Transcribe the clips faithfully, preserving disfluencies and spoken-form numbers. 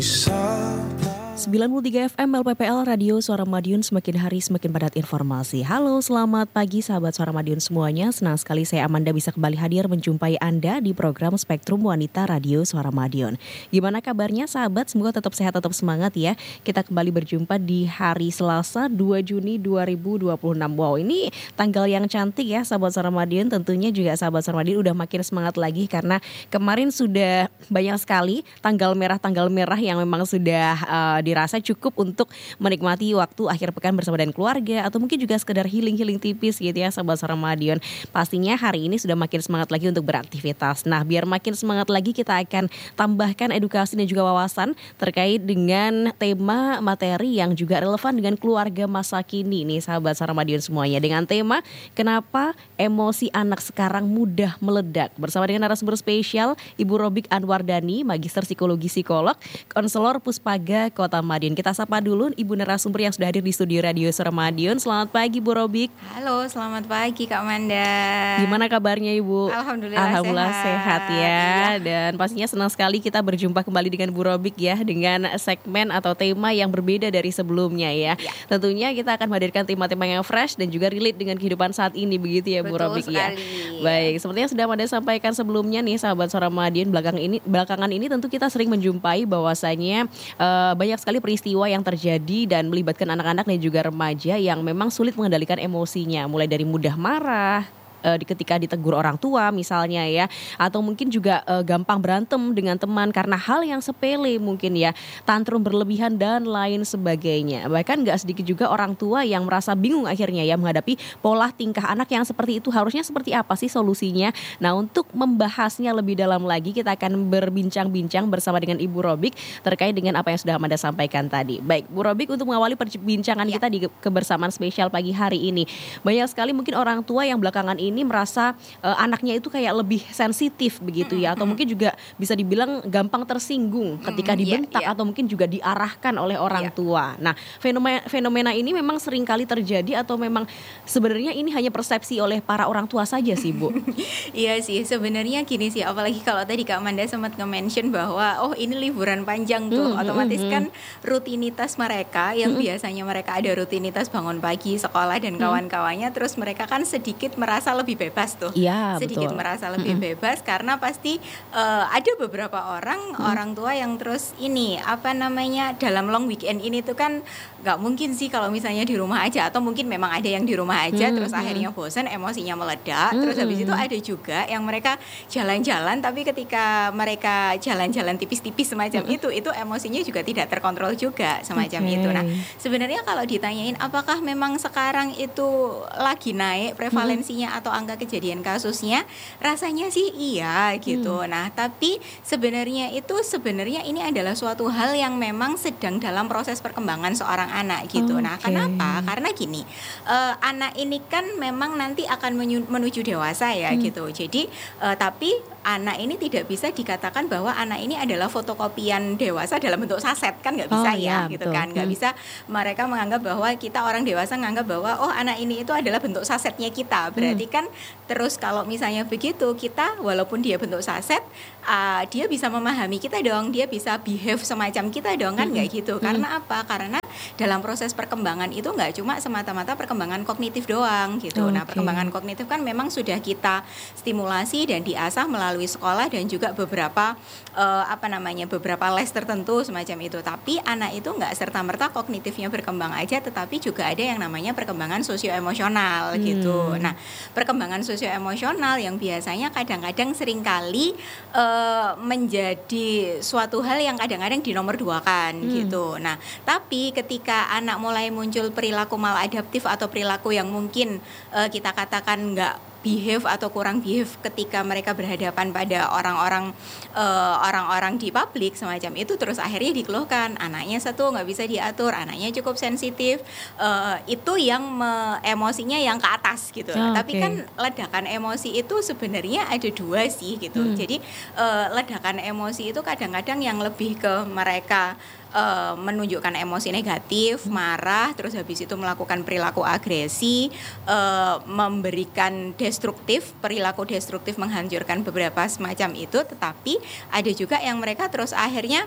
sembilan puluh tiga F M L P P L Radio Suara Madiun, semakin hari semakin padat informasi. Halo, selamat pagi sahabat Suara Madiun semuanya. Senang sekali saya Amanda bisa kembali hadir menjumpai Anda di program Spektrum Wanita Radio Suara Madiun. Gimana kabarnya sahabat? Semoga tetap sehat, tetap semangat ya. Kita kembali berjumpa di hari Selasa dua Juni dua ribu dua puluh enam. Wow, ini tanggal yang cantik ya sahabat Suara Madiun. Tentunya juga sahabat Suara Madiun udah makin semangat lagi karena kemarin sudah banyak sekali tanggal merah-tanggal merah yang memang sudah uh, dirasa cukup untuk menikmati waktu akhir pekan bersama dengan keluarga atau mungkin juga sekedar healing-healing tipis gitu ya sahabat Suara Madiun. Pastinya hari ini sudah makin semangat lagi untuk beraktivitas. Nah, biar makin semangat lagi kita akan tambahkan edukasi dan juga wawasan terkait dengan tema materi yang juga relevan dengan keluarga masa kini nih sahabat Suara Madiun semuanya, dengan tema kenapa emosi anak sekarang mudah meledak, bersama dengan narasumber spesial Ibu Robik Anwardani, Magister Psikologi Psikolog, Konselor Puspaga Kota Madiun. Kita sapa dulu Ibu narasumber yang sudah hadir di studio Radio Suara Madiun. Selamat pagi Bu Robik. Halo, selamat pagi Kak Manda. Gimana kabarnya Ibu? Alhamdulillah, Alhamdulillah sehat, sehat ya. Iya. Dan pastinya senang sekali kita berjumpa kembali dengan Bu Robik ya, dengan segmen atau tema yang berbeda dari sebelumnya ya. Ya. Tentunya kita akan menghadirkan tema-tema yang fresh dan juga relate dengan kehidupan saat ini begitu ya Bu Betul Robik sekali. Ya. Baik, seperti yang sudah Manda sampaikan sebelumnya nih sahabat Suara Madiun, belakangan ini belakangan ini tentu kita sering menjumpai bahwasanya uh, banyak sekali peristiwa yang terjadi dan melibatkan anak-anak dan juga remaja yang memang sulit mengendalikan emosinya, mulai dari mudah marah uh, ketika ditegur orang tua misalnya ya, atau mungkin juga uh, gampang berantem dengan teman karena hal yang sepele mungkin ya, tantrum berlebihan dan lain sebagainya. Bahkan gak sedikit juga orang tua yang merasa bingung akhirnya ya menghadapi pola tingkah anak yang seperti itu, harusnya seperti apa sih solusinya. Nah, untuk membahasnya lebih dalam lagi kita akan berbincang-bincang bersama dengan Ibu Robik terkait dengan apa yang sudah Amanda sampaikan tadi. Baik, Bu Robik, untuk mengawali perbincangan ya. kita di kebersamaan spesial pagi hari ini, banyak sekali mungkin orang tua yang belakangan ini merasa uh, anaknya itu kayak lebih sensitif begitu ya, atau mungkin juga bisa dibilang gampang tersinggung ketika dibentak yeah, yeah. atau mungkin juga diarahkan oleh orang yeah. tua. Nah, fenomena fenomena ini memang sering kali terjadi atau memang sebenarnya ini hanya persepsi oleh para orang tua saja sih Bu? Iya sih, sebenarnya gini sih, apalagi kalau tadi Kak Manda sempat nge-mention bahwa oh ini liburan panjang tuh, mm, otomatis mm, kan rutinitas mereka yang mm, biasanya mereka ada rutinitas bangun pagi, sekolah dan kawan-kawannya, terus mereka kan sedikit merasa lebih bebas tuh, ya, sedikit betul. merasa lebih mm-hmm. bebas karena pasti uh, ada beberapa orang mm-hmm. orang tua yang terus ini apa namanya dalam long weekend ini tuh kan nggak mungkin sih kalau misalnya di rumah aja, atau mungkin memang ada yang di rumah aja mm-hmm. terus akhirnya bosan, emosinya meledak, mm-hmm. terus habis itu ada juga yang mereka jalan-jalan tapi ketika mereka jalan-jalan tipis-tipis semacam mm-hmm. itu itu emosinya juga tidak terkontrol juga semacam okay. itu. Nah, sebenarnya kalau ditanyain apakah memang sekarang itu lagi naik prevalensinya mm-hmm. atau angka kejadian kasusnya, rasanya sih iya gitu. Hmm. Nah, tapi sebenarnya itu sebenarnya ini adalah suatu hal yang memang sedang dalam proses perkembangan seorang anak gitu. Okay. Nah, kenapa? Karena gini, uh, anak ini kan memang nanti akan menyu- menuju dewasa ya hmm. gitu. Jadi, uh, tapi anak ini tidak bisa dikatakan bahwa anak ini adalah fotokopian dewasa dalam bentuk saset, kan nggak bisa oh, ya, ya gitu betul. kan, nggak hmm. bisa mereka menganggap bahwa kita orang dewasa menganggap bahwa oh anak ini itu adalah bentuk sasetnya kita, berarti hmm. kan terus kalau misalnya begitu kita walaupun dia bentuk saset, uh, dia bisa memahami kita dong, dia bisa behave semacam kita dong kan, nggak hmm. gitu, hmm. karena apa? Karena dalam proses perkembangan itu nggak cuma semata-mata perkembangan kognitif doang gitu. Okay. Nah, perkembangan kognitif kan memang sudah kita stimulasi dan diasah melalui sekolah dan juga beberapa uh, apa namanya beberapa les tertentu semacam itu. Tapi anak itu nggak serta-merta kognitifnya berkembang aja, tetapi juga ada yang namanya perkembangan sosioemosional hmm. gitu. Nah, perkembangan sosioemosional yang biasanya kadang-kadang seringkali uh, menjadi suatu hal yang kadang-kadang dinomorduakan hmm. gitu. Nah, tapi ketika anak mulai muncul perilaku maladaptif atau perilaku yang mungkin uh, kita katakan nggak behave atau kurang behave ketika mereka berhadapan pada orang-orang uh, orang-orang di publik semacam itu, terus akhirnya dikeluhkan anaknya satu nggak bisa diatur, anaknya cukup sensitif, uh, itu yang me- emosinya yang ke atas gitu. Oh, tapi okay. kan ledakan emosi itu sebenarnya ada dua sih gitu. Hmm. Jadi uh, ledakan emosi itu kadang-kadang yang lebih ke mereka Uh, menunjukkan emosi negatif, marah, terus habis itu melakukan perilaku agresi, uh, memberikan destruktif, perilaku destruktif, menghancurkan beberapa semacam itu. Tetapi ada juga yang mereka terus akhirnya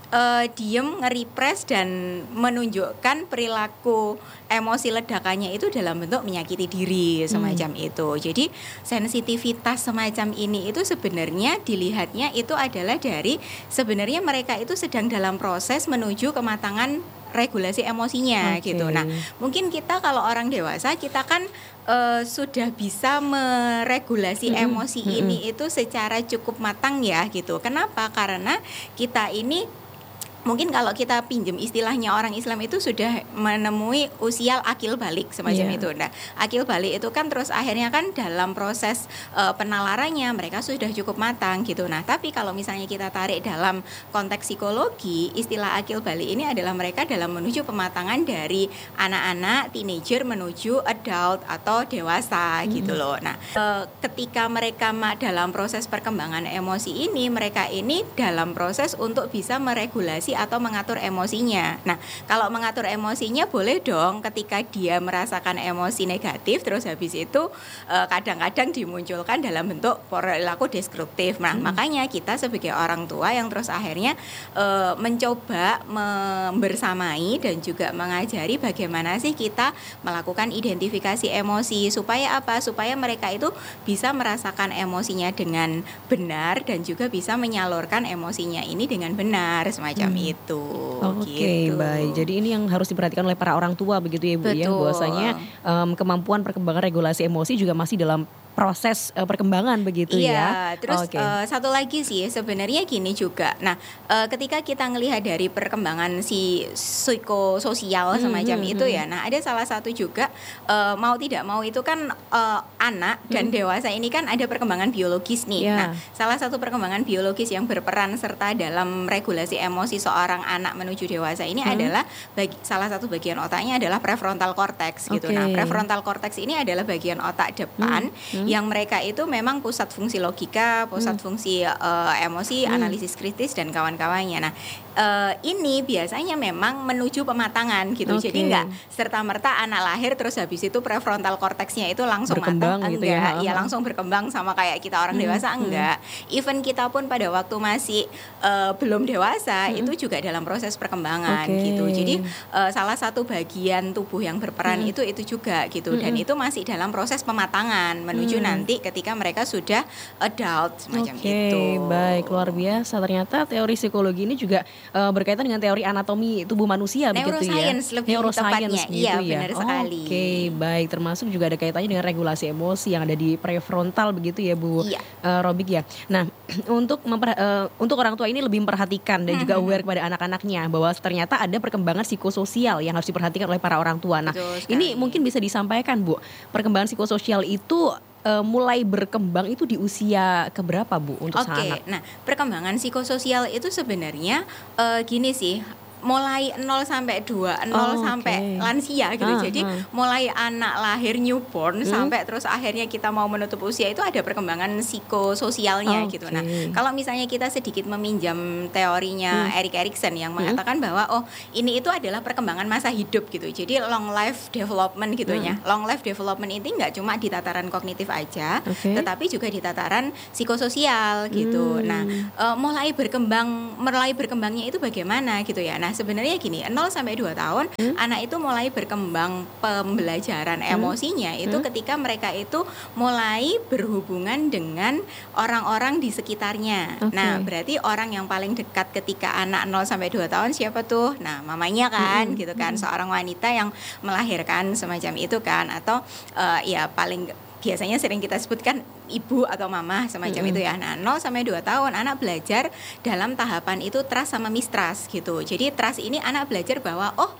uh, diem, nge-repress dan menunjukkan perilaku emosi ledakannya itu dalam bentuk menyakiti diri semacam hmm. itu. Jadi sensitivitas semacam ini itu sebenarnya dilihatnya itu adalah dari sebenarnya mereka itu sedang dalam proses menuju kematangan regulasi emosinya okay. gitu. Nah, mungkin kita kalau orang dewasa kita kan uh, sudah bisa meregulasi mm-hmm. emosi mm-hmm. ini itu secara cukup matang ya gitu. Kenapa? Karena kita ini mungkin kalau kita pinjam istilahnya orang Islam itu sudah menemui usia akil balik semacam yeah. itu. Nah, akil balik itu kan terus akhirnya kan dalam proses uh, penalarannya mereka sudah cukup matang gitu. Nah, tapi kalau misalnya kita tarik dalam konteks psikologi, istilah akil balik ini adalah mereka dalam menuju pematangan dari anak-anak, teenager menuju adult atau dewasa mm-hmm. gitu loh. Nah, uh, ketika mereka dalam proses perkembangan emosi ini, mereka ini dalam proses untuk bisa meregulasi atau mengatur emosinya. Nah, kalau mengatur emosinya boleh dong ketika dia merasakan emosi negatif terus habis itu eh, kadang-kadang dimunculkan dalam bentuk perilaku destruktif. Nah, hmm. makanya kita sebagai orang tua yang terus akhirnya eh, mencoba membersamai dan juga mengajari bagaimana sih kita melakukan identifikasi emosi supaya apa? Supaya mereka itu bisa merasakan emosinya dengan benar dan juga bisa menyalurkan emosinya ini dengan benar semacam hmm. itu. Oke, okay, gitu. Baik. Jadi ini yang harus diperhatikan oleh para orang tua begitu ya Bu. Betul. Ya, bahwasanya um, kemampuan perkembangan regulasi emosi juga masih dalam proses uh, perkembangan begitu iya, ya. Terus okay. uh, satu lagi sih sebenarnya gini juga. Nah, uh, ketika kita ngelihat dari perkembangan si psikososial semacam hmm, itu hmm. ya. Nah, ada salah satu juga uh, mau tidak mau itu kan uh, anak dan hmm. dewasa ini kan ada perkembangan biologis nih. Yeah. Nah, salah satu perkembangan biologis yang berperan serta dalam regulasi emosi seorang anak menuju dewasa ini hmm. adalah bagi, salah satu bagian otaknya adalah prefrontal cortex gitu. Okay. Nah, prefrontal cortex ini adalah bagian otak depan hmm. Hmm. yang mereka itu memang pusat fungsi logika, pusat hmm. fungsi uh, emosi, hmm. analisis kritis dan kawan-kawannya. Nah, uh, ini biasanya memang menuju pematangan gitu. Okay. Jadi enggak serta-merta anak lahir terus habis itu prefrontal cortexnya itu langsung berkembang matang, gitu enggak. Ya, ya langsung berkembang sama kayak kita orang hmm. dewasa enggak. Hmm. Even kita pun pada waktu masih uh, belum dewasa hmm. itu juga dalam proses perkembangan okay. gitu. Jadi uh, salah satu bagian tubuh yang berperan hmm. itu itu juga gitu dan hmm. itu masih dalam proses pematangan menuju hmm. nanti ketika mereka sudah adult semacam okay, itu. Baik, luar biasa. Ternyata teori psikologi ini juga uh, berkaitan dengan teori anatomi tubuh manusia begitu ya. Neuroscience lebih tepatnya. Gitu iya, ya. benar sekali. Oke, okay, baik. Termasuk juga ada kaitannya dengan regulasi emosi yang ada di prefrontal begitu ya, Bu. Iya. Uh, Robik ya. Nah, untuk memper, uh, untuk orang tua ini lebih memperhatikan dan juga aware kepada anak-anaknya bahwa ternyata ada perkembangan psikososial yang harus diperhatikan oleh para orang tua. Nah, ini mungkin bisa disampaikan, Bu. Perkembangan psikososial itu Uh, mulai berkembang itu di usia keberapa Bu untuk okay. sang anak? Nah, perkembangan psikososial itu sebenarnya uh, gini sih, mulai nol sampai dua, nol oh, sampai okay. lansia gitu. Ah, Jadi ah. mulai anak lahir newborn hmm. sampai terus akhirnya kita mau menutup usia itu ada perkembangan psikososialnya okay. gitu. Nah, kalau misalnya kita sedikit meminjam teorinya hmm. Erik Erikson yang hmm. mengatakan bahwa oh, ini itu adalah perkembangan masa hidup gitu. Jadi long life development gitu hmm. ya. Long life development ini enggak cuma di tataran kognitif aja, okay. tetapi juga di tataran psikososial gitu. Hmm. Nah, uh, mulai berkembang mulai berkembangnya itu bagaimana gitu ya. Nah, Nah sebenarnya gini, nol sampai dua tahun hmm? anak itu mulai berkembang pembelajaran hmm? emosinya itu hmm? ketika mereka itu mulai berhubungan dengan orang-orang di sekitarnya. Okay. Nah berarti orang yang paling dekat ketika anak nol sampai dua tahun siapa tuh? Nah mamanya kan hmm? gitu kan, hmm. seorang wanita yang melahirkan semacam itu kan, atau uh, ya paling biasanya sering kita sebutkan ibu atau mama semacam mm-hmm. itu ya. Nah, nol sampai dua tahun anak belajar dalam tahapan itu trust sama mistrust gitu. Jadi trust ini anak belajar bahwa oh,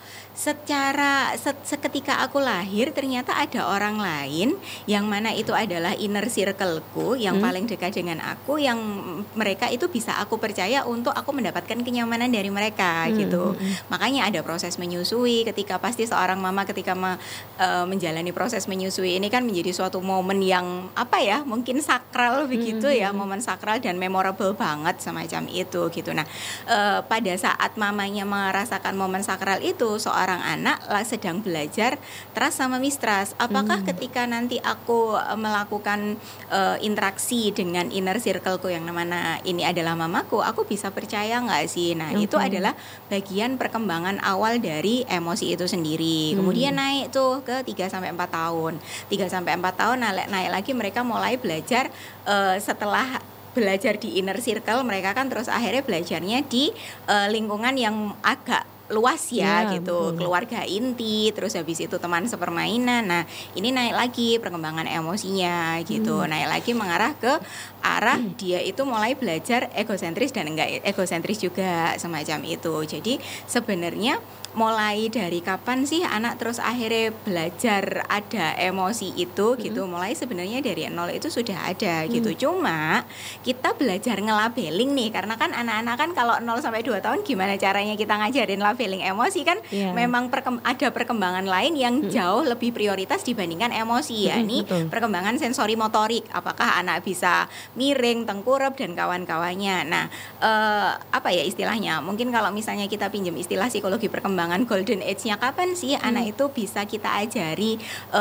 secara se- seketika aku lahir ternyata ada orang lain yang mana itu adalah inner circle-ku yang mm. paling dekat dengan aku, yang mereka itu bisa aku percaya untuk aku mendapatkan kenyamanan dari mereka mm-hmm. gitu. Makanya ada proses menyusui, ketika pasti seorang mama ketika me, uh, menjalani proses menyusui ini kan menjadi suatu momen yang apa ya? mungkin sakral begitu Mm-hmm. ya, momen sakral dan memorable banget semacam itu gitu. Nah uh, pada saat mamanya merasakan momen sakral itu, seorang anak lah sedang belajar trust sama mistrust. Apakah mm. ketika nanti aku uh, melakukan uh, interaksi dengan inner circleku yang mana ini adalah mamaku, aku bisa percaya nggak sih? Nah okay. itu adalah bagian perkembangan awal dari emosi itu sendiri. Hmm. Kemudian naik tuh ke tiga sampai empat tahun. tiga sampai empat tahun naik, naik lagi mereka mulai belajar uh, setelah belajar di inner circle, mereka kan terus akhirnya belajarnya di uh, lingkungan yang agak luas ya, ya gitu, betul. Keluarga inti, terus habis itu teman sepermainan. Nah ini naik lagi perkembangan emosinya gitu, hmm. naik lagi mengarah ke arah hmm. dia itu mulai belajar egosentris dan enggak egosentris juga semacam itu. Jadi sebenarnya mulai dari kapan sih anak terus akhirnya belajar ada emosi itu hmm. gitu, mulai sebenarnya dari nol itu sudah ada hmm. gitu. Cuma kita belajar ngelabeling nih, karena kan anak-anak kan kalau nol sampai dua tahun gimana caranya kita ngajarin labeling emosi kan yeah. memang perkem- ada perkembangan lain yang hmm. jauh lebih prioritas dibandingkan emosi, ya ini hmm, perkembangan sensori motorik, apakah anak bisa miring, tengkurap dan kawan-kawannya. Nah eh, apa ya istilahnya, mungkin kalau misalnya kita pinjam istilah psikologi perkembangan golden age-nya kapan sih hmm. anak itu bisa kita ajari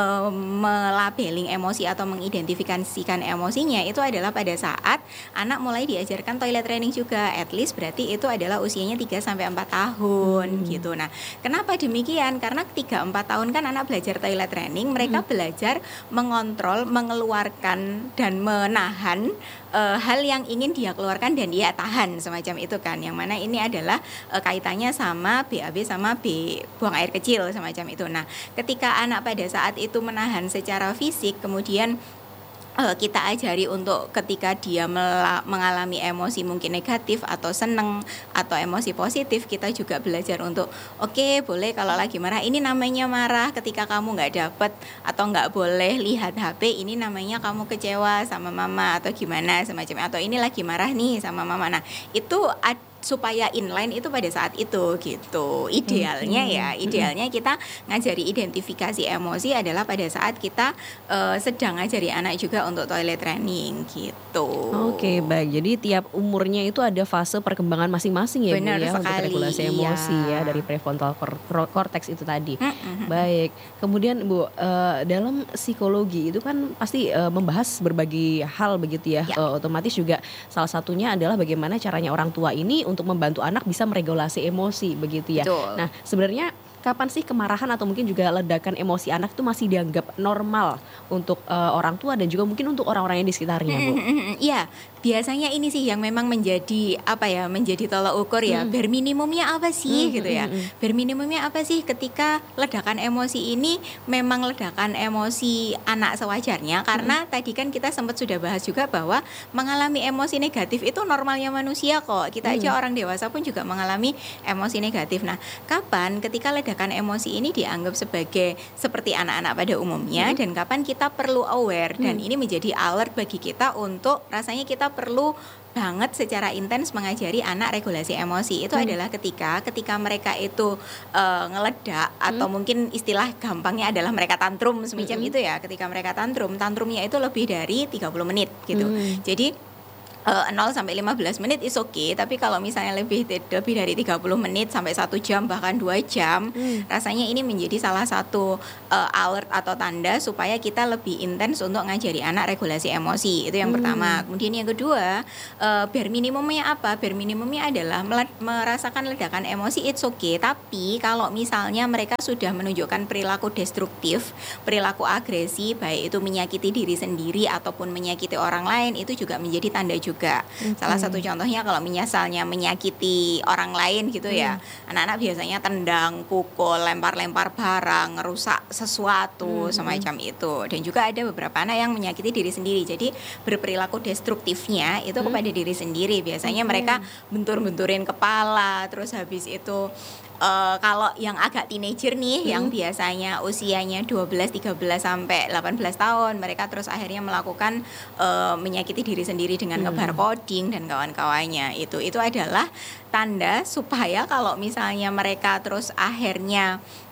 um, melabeling emosi atau mengidentifikasikan emosinya, itu adalah pada saat anak mulai diajarkan toilet training juga, at least berarti itu adalah usianya tiga sampai empat tahun hmm. gitu. Nah kenapa demikian? Karena tiga sampai empat tahun kan anak belajar toilet training, mereka hmm. belajar mengontrol, mengeluarkan dan menahan uh, hal yang ingin dia keluarkan dan dia tahan semacam itu kan, yang mana ini adalah uh, kaitannya sama B A B sama B buang air kecil semacam itu. Nah ketika anak pada saat itu menahan secara fisik, kemudian uh, kita ajari untuk ketika dia mela- mengalami emosi mungkin negatif atau seneng atau emosi positif, kita juga belajar untuk oke okay, boleh kalau lagi marah ini namanya marah, ketika kamu nggak dapet atau nggak boleh lihat H P ini namanya kamu kecewa sama mama atau gimana semacamnya, atau ini lagi marah nih sama mama. Nah itu ad- supaya inline itu pada saat itu gitu. Idealnya hmm. ya, idealnya kita ngajari identifikasi emosi adalah pada saat kita uh, sedang ngajari anak juga untuk toilet training gitu. Oke, baik. Jadi tiap umurnya itu ada fase perkembangan masing-masing ya, benar Bu ya, sekali, untuk regulasi iya. emosi ya dari prefrontal cortex itu tadi. Mm-hmm. Baik. Kemudian Bu, uh, dalam psikologi itu kan pasti uh, membahas berbagai hal begitu ya. ya. Uh, otomatis juga salah satunya adalah bagaimana caranya orang tua ini untuk membantu anak bisa meregulasi emosi begitu ya. Betul. Nah, sebenarnya kapan sih kemarahan atau mungkin juga ledakan emosi anak itu masih dianggap normal untuk uh, orang tua dan juga mungkin untuk orang-orang yang di sekitarnya, Bu? Iya, biasanya ini sih yang memang menjadi apa ya, menjadi tolak ukur ya. Hmm. Bare minimumnya apa sih hmm, gitu ya? Hmm, bare minimumnya apa sih ketika ledakan emosi ini memang ledakan emosi anak sewajarnya? Karena hmm. tadi kan kita sempat sudah bahas juga bahwa mengalami emosi negatif itu normalnya manusia kok. Kita hmm. aja orang dewasa pun juga mengalami emosi negatif. Nah, kapan ketika ledakan ledakan emosi ini dianggap sebagai seperti anak-anak pada umumnya, hmm. dan kapan kita perlu aware dan hmm. ini menjadi alert bagi kita untuk rasanya kita perlu banget secara intens mengajari anak regulasi emosi itu hmm. adalah ketika ketika mereka itu uh, ngeledak atau hmm. mungkin istilah gampangnya adalah mereka tantrum semacam hmm. itu ya. Ketika mereka tantrum, tantrumnya itu lebih dari tiga puluh menit gitu. Hmm. Jadi Uh, nol sampai lima belas menit is oke, okay, tapi kalau misalnya lebih lebih dari tiga puluh menit sampai satu jam bahkan dua jam, hmm. rasanya ini menjadi salah satu uh, alert atau tanda supaya kita lebih intens untuk ngajari anak regulasi emosi. Itu yang hmm. pertama. Kemudian yang kedua, uh, bare minimumnya apa? Bare minimumnya adalah meled- merasakan ledakan emosi it's okay, tapi kalau misalnya mereka sudah menunjukkan perilaku destruktif, perilaku agresi, baik itu menyakiti diri sendiri ataupun menyakiti orang lain, itu juga menjadi tanda juga. juga. Okay. Salah satu contohnya kalau misalnya menyakiti orang lain gitu hmm. ya. Anak-anak biasanya tendang, pukul, lempar-lempar barang, ngerusak sesuatu hmm. semacam itu. Dan juga ada beberapa anak yang menyakiti diri sendiri. Jadi berperilaku destruktifnya itu hmm. kepada diri sendiri. Biasanya hmm. mereka bentur-benturin kepala, terus habis itu Uh, kalau yang agak teenager nih, hmm. yang biasanya usianya dua belas, tiga belas sampai delapan belas tahun, mereka terus akhirnya melakukan uh, menyakiti diri sendiri dengan hmm. ngebar coding dan kawan-kawannya. Itu itu adalah tanda supaya kalau misalnya mereka terus akhirnya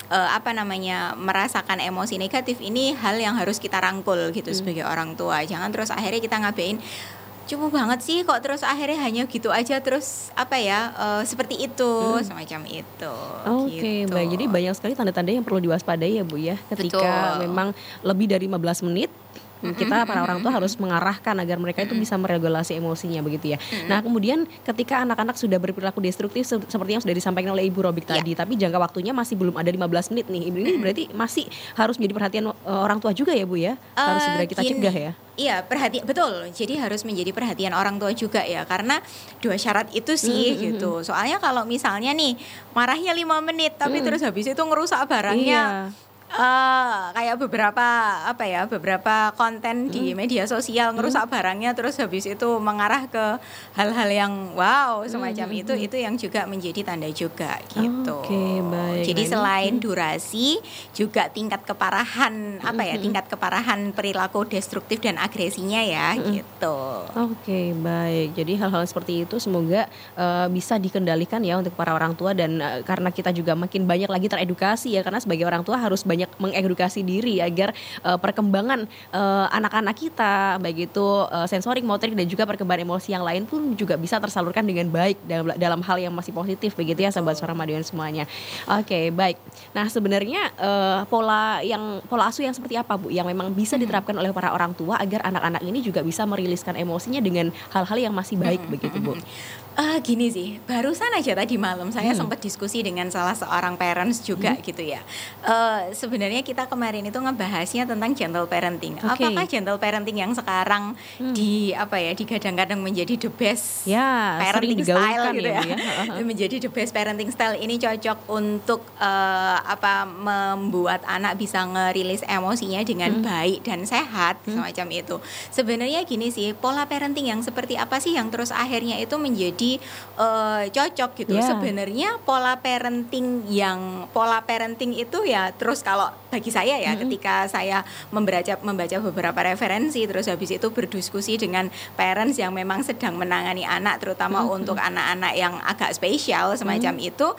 uh, apa namanya merasakan emosi negatif, ini hal yang harus kita rangkul gitu hmm. sebagai orang tua. Jangan terus akhirnya kita ngabain cukup banget sih kok, terus akhirnya hanya gitu aja, terus apa ya uh, seperti itu hmm. semacam itu. Oke, okay, gitu. Baik. Jadi banyak sekali tanda-tanda yang perlu diwaspadai ya Bu ya, ketika Betul. memang lebih dari lima belas menit kita para orang tua harus mengarahkan agar mereka itu bisa meregulasi emosinya begitu ya. Nah kemudian ketika anak-anak sudah berperilaku destruktif seperti yang sudah disampaikan oleh Ibu Robik ya. tadi, tapi jangka waktunya masih belum ada lima belas menit nih, Ibu, ini berarti masih harus menjadi perhatian uh, orang tua juga ya Bu ya, harus uh, segera kita gini. cegah ya. Iya, perhatian betul. Jadi harus menjadi perhatian orang tua juga ya, karena dua syarat itu sih mm-hmm. gitu. Soalnya kalau misalnya nih marahnya lima menit tapi mm. terus habis itu ngerusak barangnya. Iya. Uh, kayak beberapa apa ya beberapa konten hmm. di media sosial ngerusak hmm. barangnya, terus habis itu mengarah ke hal-hal yang wow semacam hmm. itu itu yang juga menjadi tanda juga gitu. Okay, baik. Jadi baik. selain durasi juga tingkat keparahan hmm. apa ya tingkat keparahan perilaku destruktif dan agresinya ya hmm. gitu. Oke, okay, baik. Jadi hal-hal seperti itu semoga uh, bisa dikendalikan ya untuk para orang tua, dan uh, karena kita juga makin banyak lagi teredukasi ya, karena sebagai orang tua harus banyak mengedukasi diri agar uh, perkembangan uh, anak-anak kita baik itu uh, sensorik, motorik dan juga perkembangan emosi yang lain pun juga bisa tersalurkan dengan baik dalam dalam hal yang masih positif begitu ya sahabat Suara Madiun semuanya. Oke, okay, baik. Nah, sebenarnya uh, pola yang pola asuh yang seperti apa Bu yang memang bisa diterapkan oleh para orang tua agar anak-anak ini juga bisa meriliskan emosinya dengan hal-hal yang masih baik hmm. begitu Bu? Uh, gini sih, barusan aja tadi malam saya hmm. sempat diskusi dengan salah seorang parents juga hmm. gitu ya. Uh, sebenarnya kita kemarin itu ngebahasnya tentang gentle parenting. Okay. Apakah gentle parenting yang sekarang hmm. di apa ya digadang-gadang menjadi the best ya, parenting style gitu ya, ya. menjadi the best parenting style ini cocok untuk uh, apa membuat anak bisa ngerilis emosinya dengan hmm. baik dan sehat hmm. semacam itu. Sebenarnya gini sih, pola parenting yang seperti apa sih yang terus akhirnya itu menjadi Uh, cocok gitu. Yeah. Sebenarnya pola parenting yang pola parenting itu ya terus kalau bagi saya ya mm-hmm. ketika saya membaca membaca beberapa referensi terus habis itu berdiskusi dengan parents yang memang sedang menangani anak terutama mm-hmm. untuk anak-anak yang agak spesial semacam mm-hmm. itu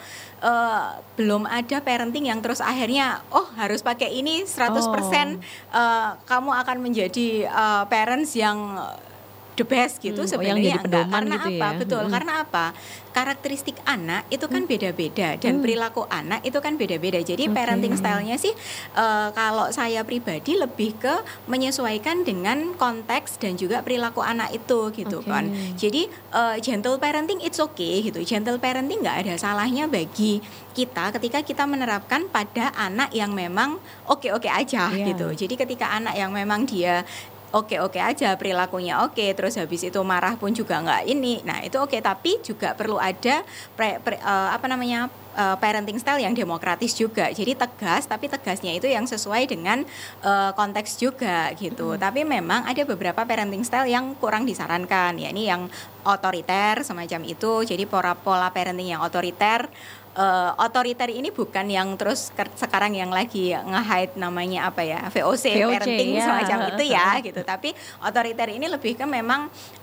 uh, belum ada parenting yang terus akhirnya oh harus pakai ini seratus persen oh. uh, kamu akan menjadi uh, parents yang the best gitu hmm, sebenarnya enggak, karena gitu apa? Ya? Betul, hmm. karena apa? Karakteristik anak itu kan hmm. beda-beda dan hmm. perilaku anak itu kan beda-beda. Jadi okay. parenting style-nya sih uh, kalau saya pribadi lebih ke menyesuaikan dengan konteks dan juga perilaku anak itu gitu okay. kan. Jadi uh, gentle parenting it's okay gitu. Gentle parenting enggak ada salahnya bagi kita ketika kita menerapkan pada anak yang memang oke-oke aja yeah. gitu. Jadi ketika anak yang memang dia oke-oke aja perilakunya oke, terus habis itu marah pun juga nggak ini, nah itu oke, tapi juga perlu ada pre, pre, uh, apa namanya uh, parenting style yang demokratis juga, jadi tegas tapi tegasnya itu yang sesuai dengan uh, konteks juga gitu. Hmm. Tapi memang ada beberapa parenting style yang kurang disarankan, ya ini yang otoriter semacam itu, jadi pola pola parenting yang otoriter. Uh, otoriter ini bukan yang terus ke- sekarang yang lagi nge-hide namanya apa ya V O C, V O C parenting ya. Semacam itu ya gitu. Tapi otoriter ini lebih ke memang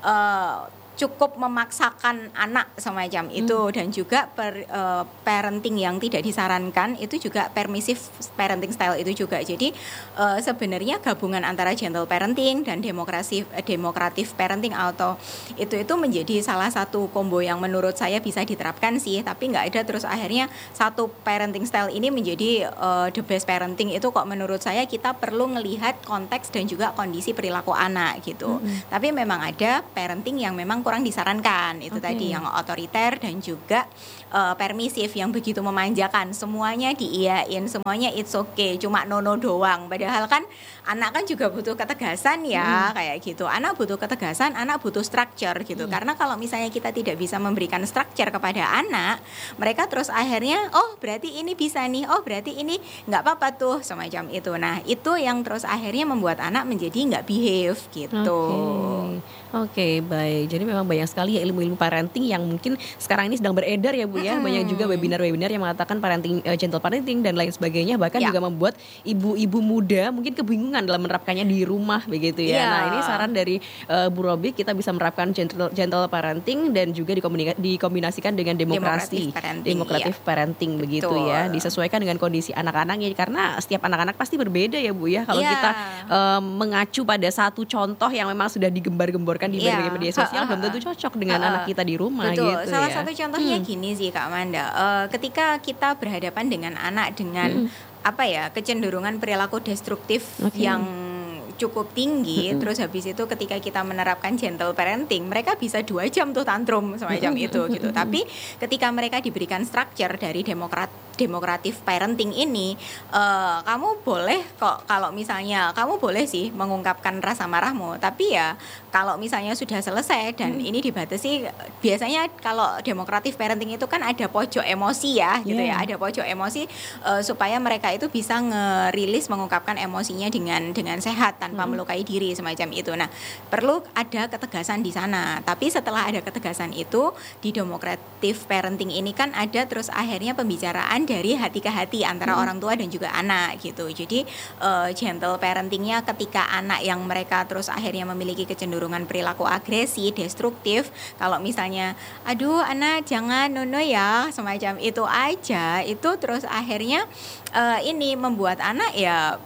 uh, cukup memaksakan anak semacam itu hmm. dan juga per, uh, parenting yang tidak disarankan itu juga permissive parenting style itu juga. Jadi uh, sebenarnya gabungan antara gentle parenting dan demokrasi uh, demokratif parenting atau itu itu menjadi salah satu combo yang menurut saya bisa diterapkan sih, tapi nggak ada terus akhirnya satu parenting style ini menjadi uh, the best parenting. Itu kok menurut saya kita perlu melihat konteks dan juga kondisi perilaku anak gitu. Hmm. Tapi memang ada parenting yang memang kurang disarankan itu okay. tadi yang otoriter dan juga uh, permisif yang begitu memanjakan, semuanya diiyain, semuanya it's okay, cuma no-no doang. Padahal kan anak kan juga butuh ketegasan ya, hmm. kayak gitu. Anak butuh ketegasan, anak butuh structure gitu. Hmm. Karena kalau misalnya kita tidak bisa memberikan structure kepada anak, mereka terus akhirnya oh berarti ini bisa nih, oh berarti ini nggak apa-apa tuh semacam itu. Nah itu yang terus akhirnya membuat anak menjadi nggak behave gitu. Oke, okay. okay, baik. Jadi memang banyak sekali ya ilmu-ilmu parenting yang mungkin sekarang ini sedang beredar ya Bu ya. Banyak juga webinar-webinar yang mengatakan parenting, uh, gentle parenting dan lain sebagainya. Bahkan ya. juga membuat ibu-ibu muda mungkin kebingungan dalam menerapkannya di rumah begitu ya. ya. Nah ini saran dari uh, Bu Robi, kita bisa menerapkan gentle, gentle parenting dan juga dikombinasikan dengan demokrasi, demokratif parenting, parenting begitu ya. Disesuaikan dengan kondisi anak-anaknya karena setiap anak-anak pasti berbeda ya Bu ya. Kalau ya. kita uh, mengacu pada satu contoh yang memang sudah digembar-gemborkan di berbagai media sosial, belum tentu cocok dengan uh, anak kita di rumah. Betul. Gitu Salah ya. satu contohnya hmm. gini sih Kak Amanda, uh, ketika kita berhadapan dengan anak dengan hmm. apa ya kecenderungan perilaku destruktif okay. yang cukup tinggi, mm-hmm. terus habis itu ketika kita menerapkan gentle parenting, mereka bisa dua jam tuh tantrum semacam mm-hmm. itu gitu. Mm-hmm. Tapi ketika mereka diberikan structure dari demokrat demokratif parenting ini, uh, kamu boleh kok kalau misalnya kamu boleh sih mengungkapkan rasa marahmu, tapi ya kalau misalnya sudah selesai dan mm-hmm. ini dibatasi, biasanya kalau demokratif parenting itu kan ada pojok emosi ya, gitu yeah. ya, ada pojok emosi uh, supaya mereka itu bisa ngerilis mengungkapkan emosinya dengan dengan sehat tanpa hmm. melukai diri semacam itu. Nah, perlu ada ketegasan di sana. Tapi setelah ada ketegasan itu di demokratif parenting ini kan ada terus akhirnya pembicaraan dari hati ke hati antara hmm. orang tua dan juga anak gitu. Jadi uh, gentle parentingnya ketika anak yang mereka terus akhirnya memiliki kecenderungan perilaku agresi, destruktif, kalau misalnya aduh anak jangan nono ya semacam itu aja, itu terus akhirnya uh, ini membuat anak ya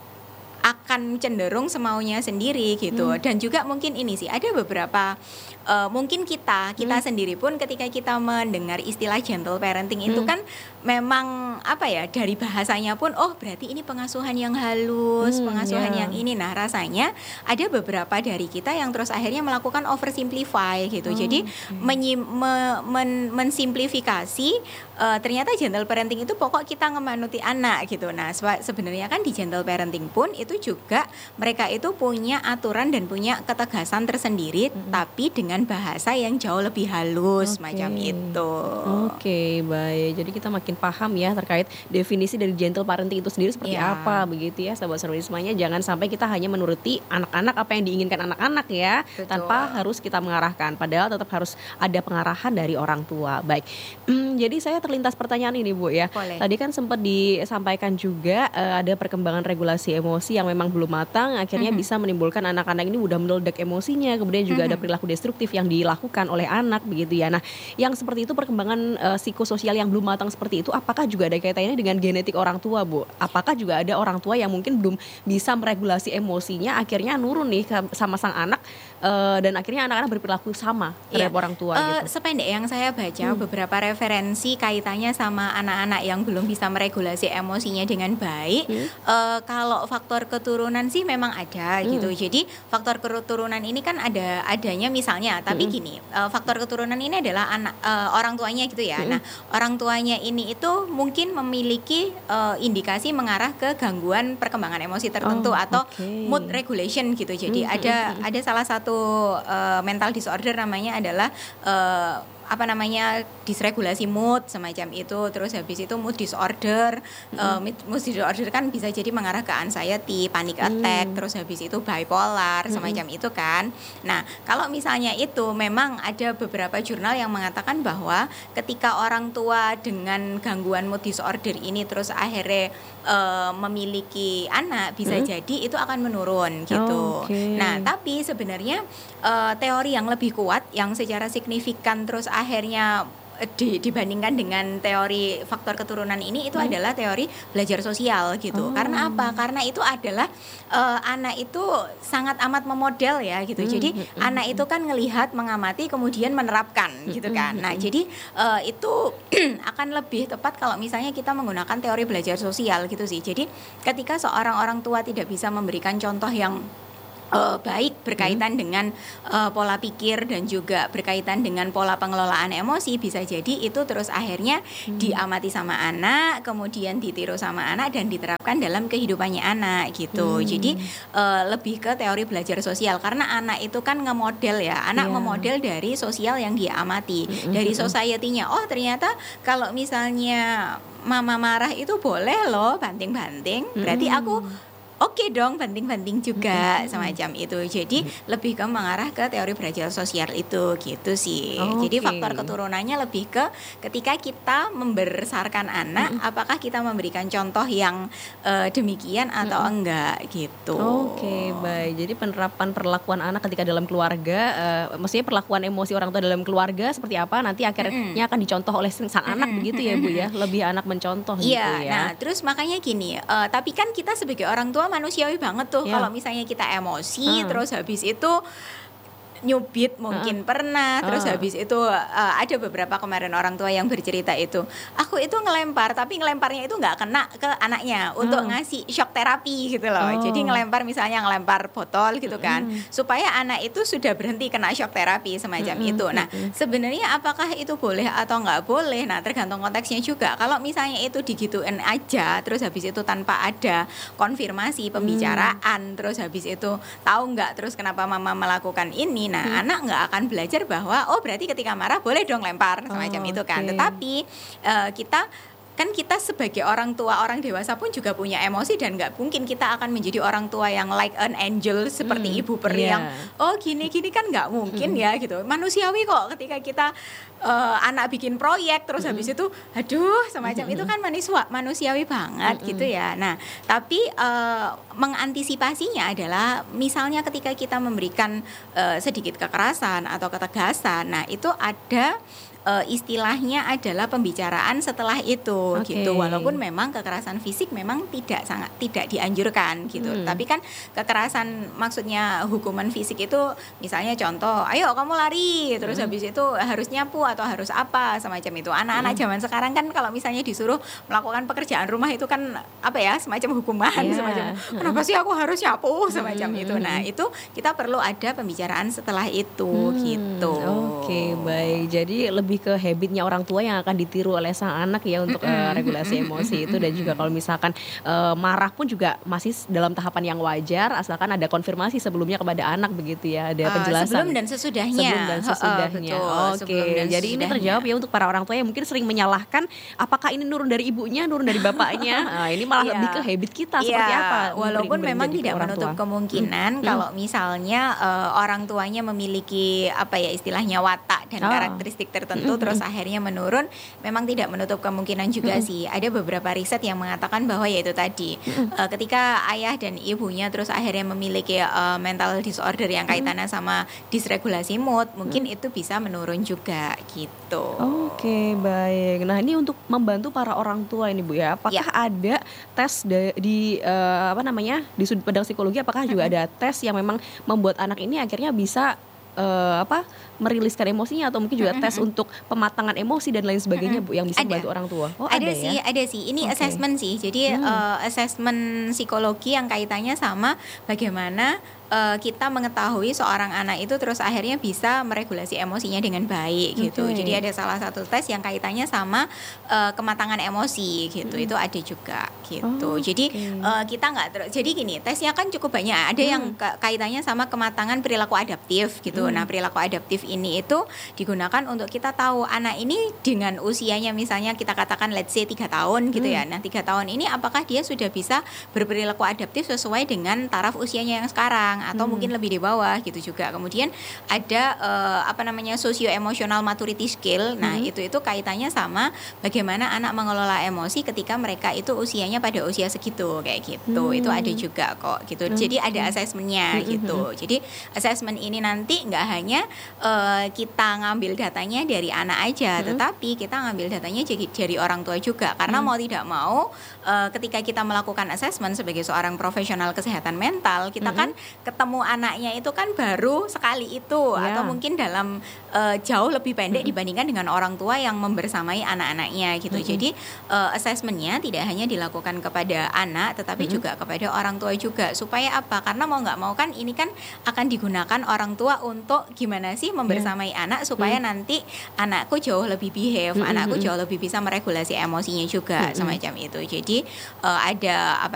akan cenderung semaunya sendiri gitu. Hmm. Dan juga mungkin ini sih ada beberapa uh, mungkin kita kita hmm. sendiri pun ketika kita mendengar istilah gentle parenting hmm. itu kan memang apa ya, dari bahasanya pun oh berarti ini pengasuhan yang halus, hmm, pengasuhan yeah. yang ini. Nah, rasanya ada beberapa dari kita yang terus akhirnya melakukan oversimplify gitu. Hmm, Jadi okay. menyi- me- men- mensimplifikasi uh, ternyata gentle parenting itu pokok kita ngemanuti anak gitu. Nah, se- sebenarnya kan di gentle parenting pun itu itu juga mereka itu punya aturan dan punya ketegasan tersendiri, mm-hmm. tapi dengan bahasa yang jauh lebih halus okay. macam itu. Oke, okay, baik. Jadi kita makin paham ya terkait definisi dari gentle parenting itu sendiri seperti yeah. apa begitu ya, sahabat Seramadiun. Jangan sampai kita hanya menuruti anak-anak apa yang diinginkan anak-anak ya, betul. Tanpa harus kita mengarahkan. Padahal tetap harus ada pengarahan dari orang tua. Baik. Hmm, jadi saya terlintas pertanyaan ini Bu ya. Boleh. Tadi kan sempat disampaikan juga uh, ada perkembangan regulasi emosi yang memang belum matang, akhirnya mm-hmm. bisa menimbulkan anak-anak ini mudah meledak emosinya, kemudian juga mm-hmm. ada perilaku destruktif yang dilakukan oleh anak begitu ya. Nah, yang seperti itu perkembangan uh, psikososial yang belum matang seperti itu, apakah juga ada kaitannya dengan genetik orang tua, Bu? Apakah juga ada orang tua yang mungkin belum bisa meregulasi emosinya, akhirnya nurun nih sama sang anak uh, dan akhirnya anak-anak berperilaku sama terhadap yeah. orang tua uh, gitu. Sependek yang saya baca hmm. beberapa referensi kaitannya sama anak-anak yang belum bisa meregulasi emosinya dengan baik, hmm. uh, kalau faktor keturunan sih memang ada hmm. gitu. Jadi faktor keturunan ini kan ada adanya misalnya, tapi hmm. gini, uh, faktor keturunan ini adalah anak uh, orang tuanya gitu ya. Hmm. Nah, orang tuanya ini itu mungkin memiliki uh, indikasi mengarah ke gangguan perkembangan emosi tertentu oh, atau okay. mood regulation gitu. Jadi hmm. ada hmm. ada salah satu uh, mental disorder namanya adalah uh, apa namanya disregulasi mood semacam itu. Terus habis itu mood disorder, mm. uh, mood disorder kan bisa jadi mengarah ke anxiety, panic attack, mm. terus habis itu bipolar mm. semacam itu kan. Nah, kalau misalnya itu memang ada beberapa jurnal yang mengatakan bahwa ketika orang tua dengan gangguan mood disorder ini terus akhirnya uh, memiliki anak, bisa mm. jadi itu akan menurun gitu. Oh, okay. Nah, tapi sebenarnya uh, teori yang lebih kuat yang secara signifikan terus akhirnya di, dibandingkan dengan teori faktor keturunan ini itu hmm. adalah teori belajar sosial gitu. Oh. Karena apa? Karena itu adalah uh, anak itu sangat amat memodel ya gitu. Hmm. Jadi hmm. anak itu kan ngelihat, mengamati, kemudian menerapkan hmm. gitu kan. Nah, hmm. jadi uh, itu akan lebih tepat kalau misalnya kita menggunakan teori belajar sosial gitu sih. Jadi ketika seorang orang tua tidak bisa memberikan contoh yang Uh, baik berkaitan hmm. dengan uh, pola pikir dan juga berkaitan dengan pola pengelolaan emosi, bisa jadi itu terus akhirnya hmm. diamati sama anak, kemudian ditiru sama anak dan diterapkan dalam kehidupannya anak gitu. Hmm. Jadi uh, lebih ke teori belajar sosial karena anak itu kan ngemodel ya, anak yeah. memodel dari sosial yang dia amati, hmm. dari society-nya. Oh ternyata kalau misalnya mama marah itu boleh loh banting-banting, berarti hmm. aku oke dong, penting-penting juga semacam itu. Jadi lebih ke mengarah ke teori belajar sosial itu gitu sih. Oh, Jadi oke. faktor keturunannya lebih ke ketika kita membesarkan anak, apakah kita memberikan contoh yang eh, demikian atau enggak gitu. Oke, baik. Jadi penerapan perlakuan anak ketika dalam keluarga, eh, maksudnya perlakuan emosi orang tua dalam keluarga seperti apa nanti akhirnya akan dicontoh oleh sang sang anak begitu ya Bu ya, lebih anak mencontoh gitu Iya, ya. nah terus makanya gini, eh, tapi kan kita sebagai orang tua manusiawi banget tuh. Iya. Kalau misalnya kita emosi, Hmm. terus habis itu nyubit mungkin pernah, terus Ah. habis itu uh, ada beberapa kemarin orang tua yang bercerita itu, aku itu ngelempar tapi ngelemparnya itu nggak kena ke anaknya untuk Ah. ngasih shock terapi gitu loh. Oh. Jadi ngelempar misalnya ngelempar botol gitu kan, supaya anak itu sudah berhenti kena shock terapi semacam Mm-mm, itu. Nah mm-mm. sebenarnya apakah itu boleh atau nggak boleh? Nah tergantung konteksnya juga. Kalau misalnya itu digituin aja, terus habis itu tanpa ada konfirmasi pembicaraan, terus habis itu tahu nggak terus kenapa mama melakukan ini, nah anak nggak akan belajar bahwa oh berarti ketika marah boleh dong lempar semacam Oh, itu kan. oke. Tetapi eh, kita kan kita sebagai orang tua, orang dewasa pun juga punya emosi dan nggak mungkin kita akan menjadi orang tua yang like an angel seperti Hmm, ibu peri iya. yang oh gini-gini kan nggak mungkin ya gitu. Manusiawi kok ketika kita eh, anak bikin proyek terus habis itu aduh semacam itu kan manusia manusiawi banget gitu ya. Nah, tapi eh, mengantisipasinya adalah misalnya ketika kita memberikan eh, sedikit kekerasan atau ketegasan. Nah, itu ada eh, istilahnya adalah pembicaraan setelah itu Oke. gitu. Walaupun memang kekerasan fisik memang tidak sangat tidak dianjurkan gitu. Hmm. Tapi kan kekerasan maksudnya hukuman fisik itu misalnya contoh, ayo kamu lari terus habis itu harus nyapu atau harus apa semacam itu. Anak-anak zaman sekarang kan kalau misalnya disuruh melakukan pekerjaan rumah itu kan apa ya semacam hukuman Iya. semacam kenapa sih aku harus nyapu semacam itu. Nah, itu kita perlu ada pembicaraan setelah itu Hmm, gitu. Oke, baik. Jadi lebih ke habitnya orang tua yang akan ditiru oleh sang anak ya untuk eh, regulasi emosi itu, dan juga kalau misalkan eh, marah pun juga masih dalam tahapan yang wajar asalkan ada konfirmasi sebelumnya kepada anak begitu ya, ada Eh, penjelasan. sebelum dan sesudahnya. Sebelum dan Heeh, sesudahnya. betul, Oke, sebelum dan jadi ini sesudahnya. terjawab ya untuk para orang tua yang mungkin sering menyalahkan apakah ini nurun dari ibunya, nurun dari bapaknya. Nah, ini malah Iya. lebih ke habit kita seperti Iya, apa. walaupun memberi- memang menjadi tidak orang menutup tua. kemungkinan kalau misalnya eh, orang tuanya memiliki apa ya istilahnya watak dan Oh. karakteristik tertentu terus akhirnya menurun, memang tidak menutup kemungkinan juga sih. Ada beberapa riset yang mengatakan bahwa yaitu tadi eh, ketika ayah dan ibunya terus akhirnya memiliki eh, mental disorder yang kaitannya sama disregulasi mood, mungkin itu bisa menurun juga gitu. Oke, baik. Nah, ini untuk membantu para orang tua ini Bu ya. Apakah Ya. ada tes da- di eh, apa namanya? Di sudut pandang psikologi, apakah juga ada tes yang memang membuat anak ini akhirnya bisa eh, apa? meriliskan emosinya, atau mungkin juga tes untuk pematangan emosi dan lain sebagainya Bu yang bisa Ada. membantu orang tua? Oh, ada, ada, sih, ya. ada sih. Ini Oke. assessment sih. Jadi Hmm. eh, assessment psikologi yang kaitannya sama bagaimana eh, kita mengetahui seorang anak itu terus akhirnya bisa meregulasi emosinya dengan baik gitu. Oke. Jadi ada salah satu tes yang kaitannya sama eh, kematangan emosi gitu. Itu ada juga gitu. Oh, Jadi oke. eh, kita nggak terus. Jadi gini, tesnya kan cukup banyak. Ada yang ka- kaitannya sama kematangan perilaku adaptif gitu. Nah, perilaku adaptif ini itu digunakan untuk kita tahu anak ini dengan usianya misalnya kita katakan let's say tiga tahun gitu ya. Nah, tiga tahun ini apakah dia sudah bisa berperilaku adaptif sesuai dengan taraf usianya yang sekarang atau mungkin lebih di bawah gitu juga. Kemudian ada eh, apa namanya socio emotional maturity skill. Nah, itu itu kaitannya sama bagaimana anak mengelola emosi ketika mereka itu usianya pada usia segitu kayak gitu. Itu ada juga kok gitu. Jadi ada asesmennya gitu. Jadi assessment ini nanti nggak hanya eh, kita ngambil datanya dari anak aja, tetapi kita ngambil datanya jadi dari orang tua juga. Karena mau tidak mau eh, ketika kita melakukan assessment sebagai seorang profesional kesehatan mental, kita kan ketemu anaknya itu kan baru sekali itu Ya. atau mungkin dalam eh, jauh lebih pendek dibandingkan dengan orang tua yang membersamai anak-anaknya gitu. Jadi eh, assessmentnya tidak hanya dilakukan kepada anak, tetapi juga kepada orang tua juga. Supaya apa? Karena mau nggak mau kan ini kan akan digunakan orang tua untuk gimana sih membersamai anak supaya nanti anakku jauh lebih behave, anakku jauh lebih bisa meregulasi emosinya juga semacam itu. Jadi eh, ada apa